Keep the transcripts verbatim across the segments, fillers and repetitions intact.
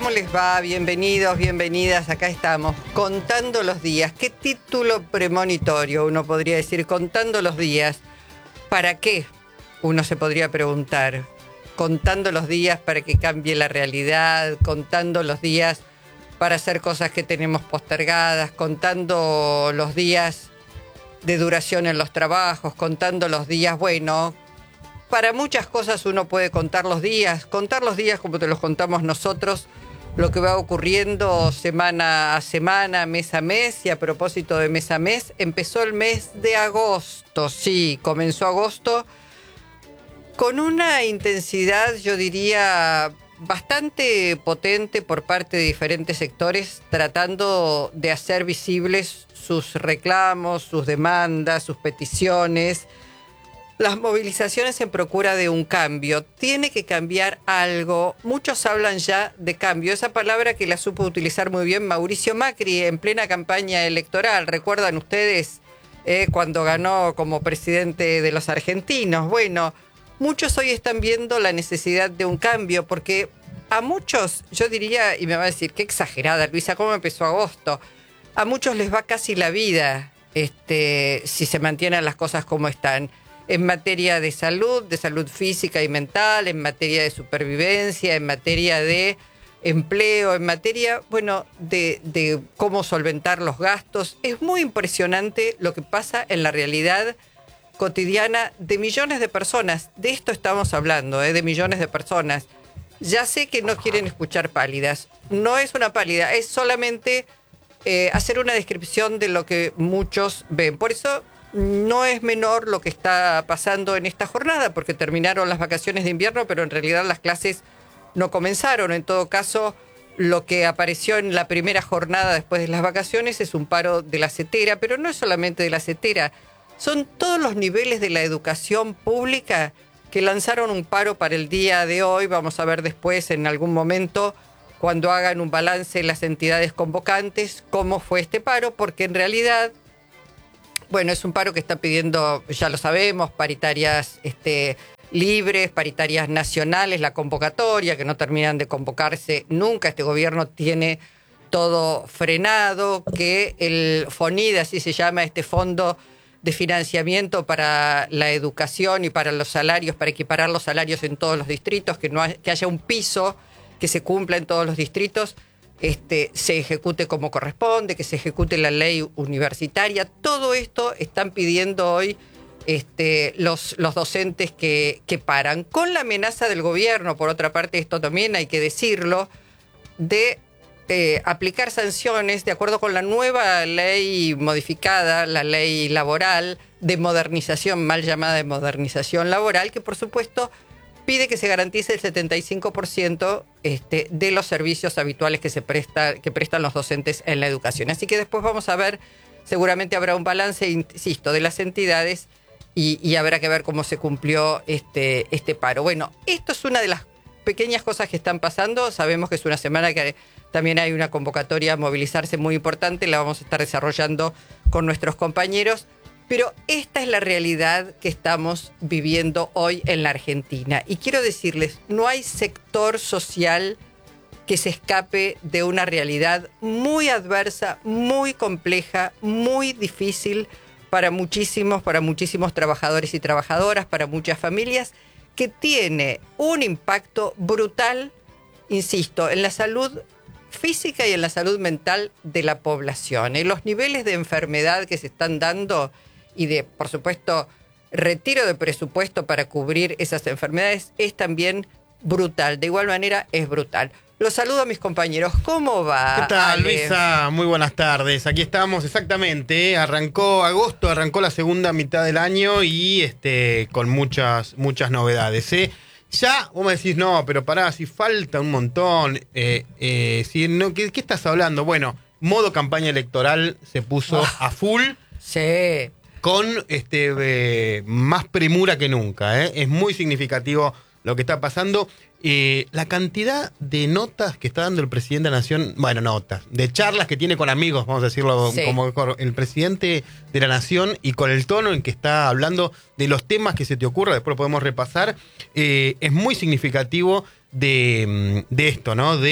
¿Cómo les va? Bienvenidos, bienvenidas. Acá estamos, contando los días. ¿Qué título premonitorio uno podría decir? Contando los días. ¿Para qué? Uno se podría preguntar. Contando los días para que cambie la realidad, contando los días para hacer cosas que tenemos postergadas, contando los días de duración en los trabajos, contando los días, bueno, para muchas cosas uno puede contar los días, contar los días como te los contamos nosotros, lo que va ocurriendo semana a semana, mes a mes, y a propósito de mes a mes, empezó el mes de agosto, sí, comenzó agosto con una intensidad, yo diría, bastante potente por parte de diferentes sectores, tratando de hacer visibles sus reclamos, sus demandas, sus peticiones, las movilizaciones en procura de un cambio. Tiene que cambiar algo. Muchos hablan ya de cambio. Esa palabra que la supo utilizar muy bien Mauricio Macri en plena campaña electoral. ¿Recuerdan ustedes eh, cuando ganó como presidente de los argentinos? Bueno, muchos hoy están viendo la necesidad de un cambio porque a muchos, yo diría, y me va a decir, qué exagerada, Luisa, ¿cómo empezó agosto? A muchos les va casi la vida este, si se mantienen las cosas como están. En materia de salud, de salud física y mental, en materia de supervivencia, en materia de empleo, en materia, bueno, de, de cómo solventar los gastos. Es muy impresionante lo que pasa en la realidad cotidiana de millones de personas. De esto estamos hablando, ¿eh? de millones de personas. Ya sé que no quieren escuchar pálidas. No es una pálida, es solamente eh, hacer una descripción de lo que muchos ven. Por eso no es menor lo que está pasando en esta jornada, porque terminaron las vacaciones de invierno, pero en realidad las clases no comenzaron. En todo caso, lo que apareció en la primera jornada después de las vacaciones es un paro de la CETERA, pero no es solamente de la CETERA, son todos los niveles de la educación pública que lanzaron un paro para el día de hoy. Vamos a ver después, en algún momento, cuando hagan un balance las entidades convocantes, cómo fue este paro, porque en realidad, bueno, es un paro que está pidiendo, ya lo sabemos, paritarias este, libres, paritarias nacionales, la convocatoria, que no terminan de convocarse nunca. Este gobierno tiene todo frenado, que el FONIDE, así se llama este fondo de financiamiento para la educación y para los salarios, para equiparar los salarios en todos los distritos, que, no hay, que haya un piso que se cumpla en todos los distritos, este, se ejecute como corresponde, que se ejecute la ley universitaria. Todo esto están pidiendo hoy este, los, los docentes que, que paran, con la amenaza del gobierno, por otra parte, esto también hay que decirlo, de Eh, aplicar sanciones de acuerdo con la nueva ley modificada, la ley laboral de modernización, mal llamada de modernización laboral, que por supuesto pide que se garantice el setenta y cinco por ciento este, de los servicios habituales que se presta, que prestan los docentes en la educación. Así que después vamos a ver, seguramente habrá un balance, insisto, de las entidades y, y habrá que ver cómo se cumplió este, este paro. Bueno, esto es una de las pequeñas cosas que están pasando. Sabemos que es una semana que también hay una convocatoria a movilizarse muy importante, la vamos a estar desarrollando con nuestros compañeros, pero esta es la realidad que estamos viviendo hoy en la Argentina. Y quiero decirles, no hay sector social que se escape de una realidad muy adversa, muy compleja, muy difícil para muchísimos, para muchísimos trabajadores y trabajadoras, para muchas familias, que tiene un impacto brutal, insisto, en la salud física y en la salud mental de la población. En los niveles de enfermedad que se están dando y de, por supuesto, retiro de presupuesto para cubrir esas enfermedades es también brutal. De igual manera, es brutal. Los saludo a mis compañeros. ¿Cómo va, ¿Qué tal, Ale? Luisa? Muy buenas tardes. Aquí estamos, exactamente. ¿eh? Arrancó agosto, arrancó la segunda mitad del año y este con muchas, muchas novedades. ¿eh? Ya, vos me decís, no, pero pará, si falta un montón. Eh, eh, si no, ¿qué, ¿Qué estás hablando? Bueno, modo campaña electoral se puso oh, a full. Sí. Con este eh, más premura que nunca. ¿eh? Es muy significativo lo que está pasando. Eh, la cantidad de notas que está dando el presidente de la Nación, bueno, notas, de charlas que tiene con amigos, vamos a decirlo sí. como el presidente de la Nación, y con el tono en que está hablando de los temas que se te ocurra, después lo podemos repasar, eh, es muy significativo de, de esto, ¿no? De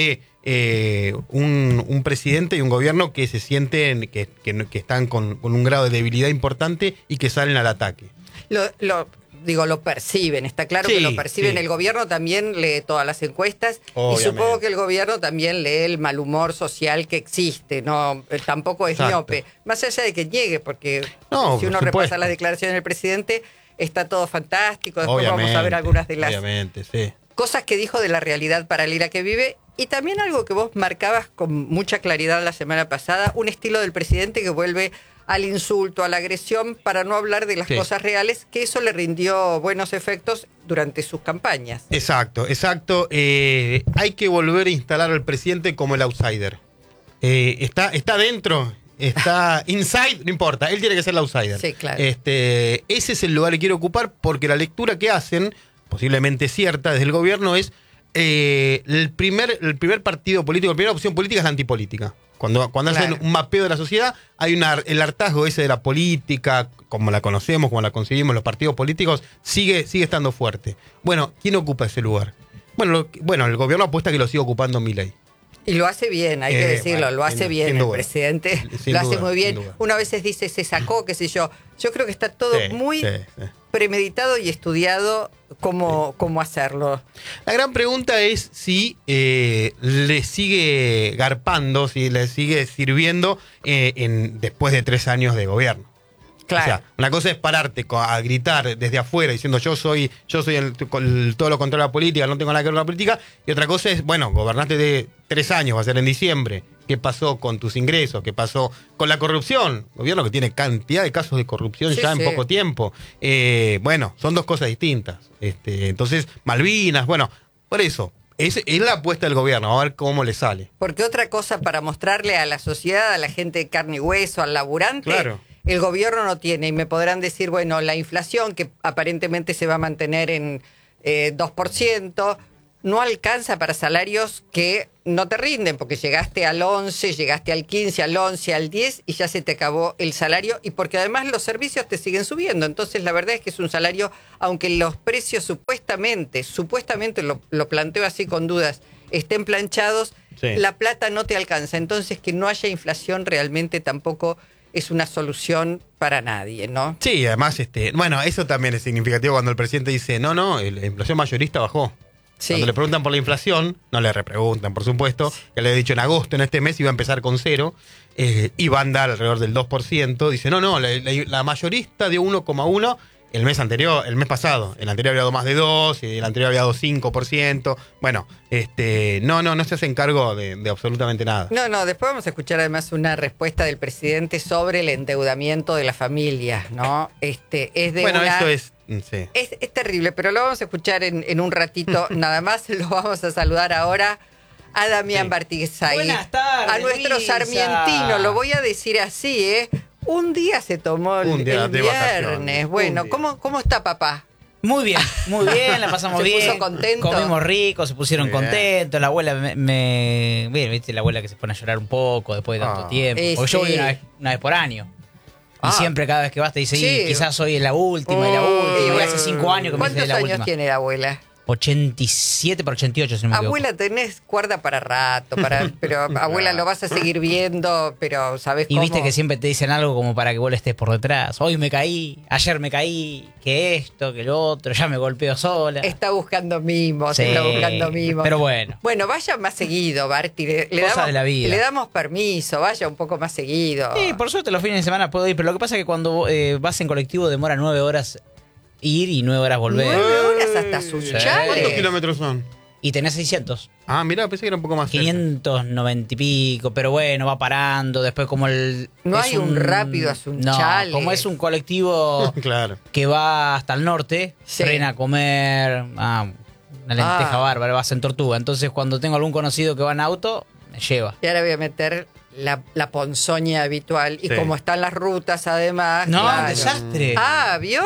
eh, un, un presidente y un gobierno que se sienten que, que, que están con, con un grado de debilidad importante y que salen al ataque. Lo, lo, digo, lo perciben, está claro Sí, que lo perciben. sí. El gobierno también lee todas las encuestas Obviamente. y supongo que el gobierno también lee el mal humor social que existe, no eh, tampoco es Exacto. miope, más allá de que llegue, porque No, si uno por repasa supuesto. las declaraciones del presidente, está todo fantástico, después Obviamente, vamos a ver algunas de las obviamente, sí. cosas que dijo de la realidad paralela que vive. Y también algo que vos marcabas con mucha claridad la semana pasada, un estilo del presidente que vuelve al insulto, a la agresión, para no hablar de las Sí. cosas reales, que eso le rindió buenos efectos durante sus campañas. Exacto, exacto. Eh, hay que volver a instalar al presidente como el outsider. Eh, está, está dentro, está inside, no importa, él tiene que ser el outsider. Sí, claro. Este, ese es el lugar que quiere ocupar porque la lectura que hacen, posiblemente cierta desde el gobierno, es eh, el, primer, el primer partido político, la primera opción política es la antipolítica. Cuando, cuando Claro. hacen un mapeo de la sociedad, hay una, el hartazgo ese de la política, como la conocemos, como la concebimos, los partidos políticos, sigue, sigue estando fuerte. Bueno, ¿quién ocupa ese lugar? Bueno, lo- bueno, el gobierno apuesta que lo siga ocupando Milei. Y lo hace bien, hay que Eh, decirlo, bueno, lo hace sin- bien sin el duda. presidente, Sin lo hace duda, muy bien. sin duda. Una vez dice, se sacó, qué sé yo. Yo creo que está todo Sí, muy sí, sí. premeditado y estudiado cómo, cómo hacerlo. La gran pregunta es si eh, le sigue garpando, si le sigue sirviendo eh, en, después de tres años de gobierno. Claro. O sea, una cosa es pararte co- a gritar desde afuera diciendo yo soy yo soy el, el- todo lo contrario a la política, no tengo nada que ver con la política. Y otra cosa es, bueno, gobernaste de tres años, va a ser en diciembre. ¿Qué pasó con tus ingresos? ¿Qué pasó con la corrupción? Gobierno que tiene cantidad de casos de corrupción Sí, ya en sí. poco tiempo. Eh, bueno, son dos cosas distintas. Este, entonces, Malvinas, bueno, por eso, es, es la apuesta del gobierno, a ver cómo le sale. Porque otra cosa para mostrarle a la sociedad, a la gente de carne y hueso, al laburante, Claro. el gobierno no tiene. Y me podrán decir, bueno, la inflación, que aparentemente se va a mantener en eh, dos por ciento, no alcanza para salarios que no te rinden, porque llegaste al once, llegaste al quince, al once, al diez y ya se te acabó el salario, y porque además los servicios te siguen subiendo. Entonces la verdad es que es un salario, aunque los precios supuestamente, supuestamente lo, lo planteo así con dudas, estén planchados, Sí. la plata no te alcanza. Entonces que no haya inflación realmente tampoco es una solución para nadie, ¿no? Sí, además, este, bueno, eso también es significativo cuando el presidente dice, no, no, el- la inflación mayorista bajó. Sí. Cuando le preguntan por la inflación, no le repreguntan, por supuesto, que le he dicho en agosto, en este mes, iba a empezar con cero, eh, y va a andar alrededor del dos por ciento. Dice, no, no, la, la- la mayorista dio uno coma uno el mes anterior, el mes pasado. El anterior había dado más de dos, y el anterior había dado cinco por ciento. Bueno, este, no, no, no se hacen cargo de, de absolutamente nada. No, no, después vamos a escuchar además una respuesta del presidente sobre el endeudamiento de la familia, ¿no? Este, es de Bueno, una- esto es, mm, sí. Es, es terrible, pero lo vamos a escuchar en, en un ratito nada más. Lo vamos a saludar ahora a Damián Sí. Bartigzay. Buenas tardes, A nuestro Luisa. sarmientino, lo voy a decir así, ¿eh? Un día se tomó el, Un día el de viernes. vacaciones, Bueno, un día. ¿cómo, ¿cómo está papá? Muy bien, muy bien, la pasamos ¿Se bien. puso contento? Comimos rico, se pusieron Muy bien. contentos. La abuela me, me- Bien, viste, la abuela que se pone a llorar un poco después de tanto Ah. tiempo. Eh, Porque yo voy sí. una vez, una vez por año. Y Ah. siempre, cada vez que vas, te dice, Sí. "Y quizás soy la última y la Uy, última. Y bueno. hace cinco años que me ¿Cuántos dice la años última. tiene la abuela? ochenta y siete por ochenta y ocho, si no me equivoco. Abuela, tenés cuerda para rato, para, pero abuela lo vas a seguir viendo, pero ¿sabés Y cómo? viste que siempre te dicen algo como para que vos le estés por detrás. Hoy me caí, ayer me caí, que esto, que lo otro, ya me golpeo sola. Está buscando mimos, Sí, está buscando mimos. pero bueno. Bueno, vaya más seguido, Barty. Le, le Cosas damos, de la vida. le damos permiso, vaya un poco más seguido. Sí, por suerte los fines de semana puedo ir, pero lo que pasa es que cuando eh, vas en colectivo demora nueve horas ir y nueve horas volver. Nueve horas hasta Sí. Sunchales. ¿Cuántos kilómetros son? Y tenés seiscientos. Ah, mira, pensé que era un poco más cerca. quinientos noventa y pico, pero bueno, va parando, después como el... No es hay un rápido a Sunchales. No, como es un colectivo Claro. que va hasta el norte, Sí. frena a comer, ah, una lenteja Ah. bárbara, vas en tortuga. Entonces cuando tengo algún conocido que va en auto, me lleva. Y ahora voy a meter la, la ponzoña habitual. Y Sí. como están las rutas, además. No, claro. un desastre. Ah, ¿vio?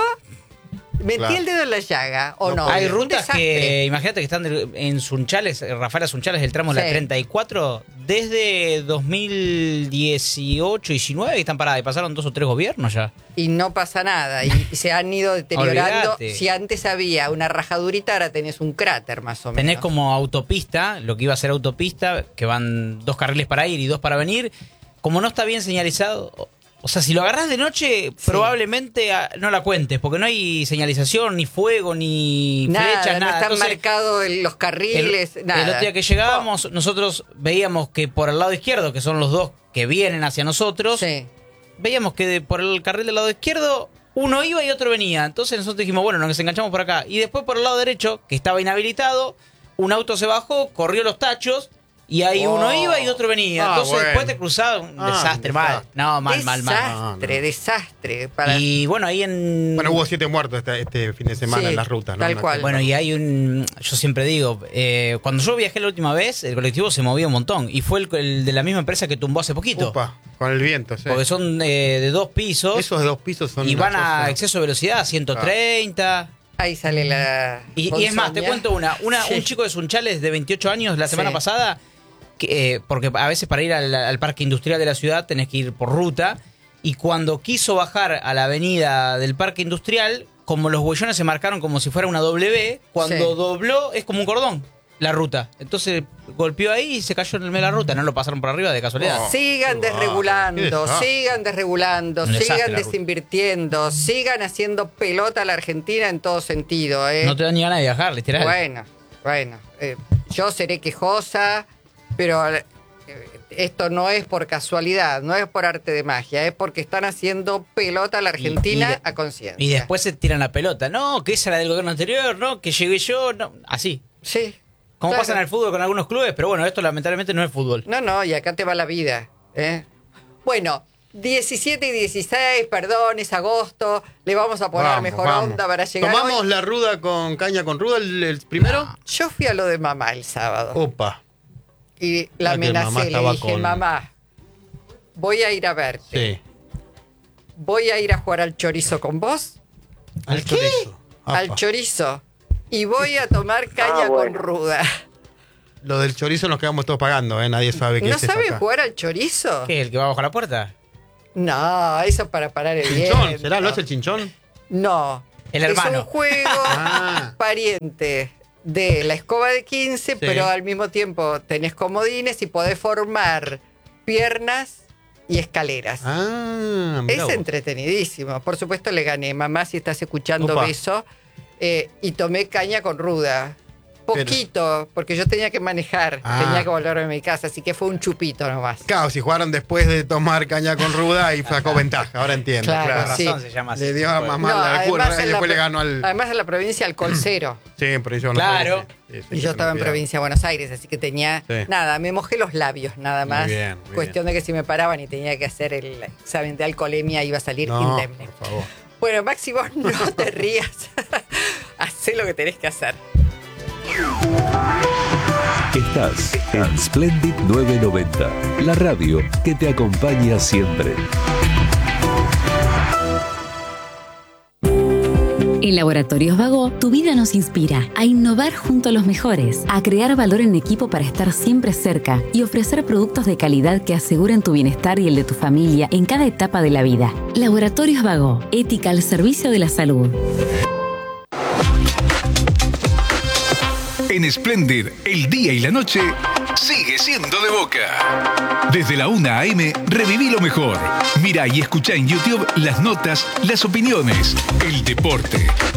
Metí Claro. el dedo en la llaga, ¿o no? No Hay Un rutas desastre. que, imagínate que están de- en Sunchales, eh, Rafael Sunchales, el tramo de Sí. la treinta y cuatro, desde dos mil dieciocho, diecinueve que están paradas y pasaron dos o tres gobiernos ya. Y no pasa nada, y se han ido deteriorando. Olvídate. Si antes había una rajadurita, ahora tenés un cráter más o menos. Tenés como autopista, lo que iba a ser autopista, que van dos carriles para ir y dos para venir. Como no está bien señalizado, o sea, si lo agarrás de noche, Sí. probablemente ah, no la cuentes, porque no hay señalización, ni fuego, ni Nada, flechas, no nada. están Entonces, marcados el- los carriles, el, nada. el otro día que llegábamos, nosotros veíamos que por el lado izquierdo, que son los dos que vienen hacia nosotros, Sí. veíamos que de- por el carril del lado izquierdo uno iba y otro venía. Entonces nosotros dijimos, bueno, nos enganchamos por acá. Y después por el lado derecho, que estaba inhabilitado, un auto se bajó, corrió los tachos y ahí Oh. uno iba y otro venía. Ah, Entonces bueno. después te cruzaba un Ah, desastre, un mal. desastre. No, mal, mal, mal. Desastre, No, no. desastre. Para... Y bueno, ahí en... Bueno, hubo siete muertos este, este fin de semana Sí, en las rutas, ¿no? tal Una- cual. Bueno, y hay un... Yo siempre digo, eh, cuando yo viajé la última vez, el colectivo se movía un montón. Y fue el, el de la misma empresa que tumbó hace poquito. Upa, con el viento, sí. Porque son eh, de dos pisos. Esos de dos pisos son y una van a cosa- exceso de velocidad, ciento treinta. Ahí sale la. Y, y es más, te ponzoña. cuento una. una Sí. Un chico de Sunchales de veintiocho años la semana Sí. pasada, que, eh, porque a veces para ir al, al parque industrial de la ciudad tenés que ir por ruta, y cuando quiso bajar a la avenida del parque industrial, como los huellones se marcaron como si fuera una W, cuando Sí. dobló es como un cordón la ruta. Entonces golpeó ahí y se cayó en el medio de la ruta, no lo pasaron por arriba de casualidad. Oh. Sigan Qué desregulando, desastre. sigan desregulando, Un desastre sigan la ruta. desinvirtiendo, sigan haciendo pelota a la Argentina en todo sentido. ¿eh? No te dan ni ganas de viajar, literal. Bueno, bueno. eh, yo seré quejosa, pero eh, esto no es por casualidad, no es por arte de magia, es porque están haciendo pelota a la Argentina y de- a conciencia. Y después se tiran la pelota. No, que esa era del gobierno anterior, no, que llegué yo, no. Así. Sí. Como claro. pasa en el fútbol con algunos clubes, pero bueno, esto lamentablemente no es fútbol. No, no, y acá te va la vida. ¿eh? Bueno, diecisiete y dieciséis, perdón, es agosto, le vamos a poner Vamos, mejor vamos. onda para llegar ¿Tomamos hoy. la ruda con caña con ruda el, el primero? Yo fui a lo de mamá el sábado Opa. y la Ah, que mamá amenacé, le estaba dije, con- mamá, voy a ir a verte, Sí. voy a ir a jugar al chorizo con vos, Al chorizo. al Apa. chorizo, y voy a tomar caña Ah, con bueno. ruda. Lo del chorizo nos quedamos todos pagando, ¿eh? Nadie sabe qué ¿No es eso saben acá. jugar al chorizo? ¿Qué? ¿El que va bajo la puerta? No, eso es para parar el ¿Chinchón? viento. ¿Será? ¿No es el chinchón? No. El hermano. Es un juego Ah. pariente de la escoba de quince, pero al mismo tiempo tenés comodines y podés formar piernas y escaleras. Ah, mirá es vos. entretenidísimo. Por supuesto le gané. Mamá, si estás escuchando Opa. eso. eh, y tomé caña con ruda. Poquito, porque yo tenía que manejar. Ah. Tenía que volverme a mi casa, así que fue un chupito nomás. Claro, si jugaron después de tomar caña con ruda y sacó ventaja, ahora entiendo. Claro, Claro. Con sí. razón se llama así. Le dio a mamá No, la además, curva y en la, después le pro- ganó al. además en la provincia alcohol cero. Sí, pero yo no Claro. Sí, sí, Y que yo estaba en me provincia de Buenos Aires, así que tenía Sí. nada, me mojé los labios nada Muy más. bien, muy Cuestión de que si me paraban y tenía que hacer el examen de alcoholemia iba a salir No, indemne. por favor. Bueno, Maxi, vos no te rías. Hacé lo que tenés que hacer. Estás en Splendid novecientos noventa, la radio que te acompaña siempre. En Laboratorios Vago, tu vida nos inspira a innovar junto a los mejores, a crear valor en equipo para estar siempre cerca y ofrecer productos de calidad que aseguren tu bienestar y el de tu familia en cada etapa de la vida. Laboratorios Vago, ética al servicio de la salud. En Splendid, el día y la noche sigue siendo de Boca. Desde la una a eme, reviví lo mejor. Mira y escucha en YouTube las notas, las opiniones, el deporte,